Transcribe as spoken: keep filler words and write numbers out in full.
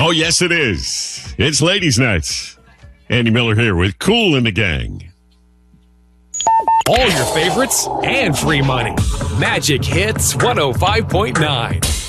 Oh, yes, it is. It's Ladies' Night. Andy Miller here with Kool and the Gang. All your favorites and free money. Magic Hits one oh five point nine.